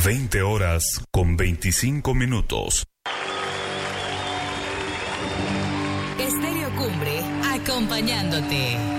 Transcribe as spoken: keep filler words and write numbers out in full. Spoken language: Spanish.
veinte horas con veinticinco minutos. Estéreo Cumbre, acompañándote.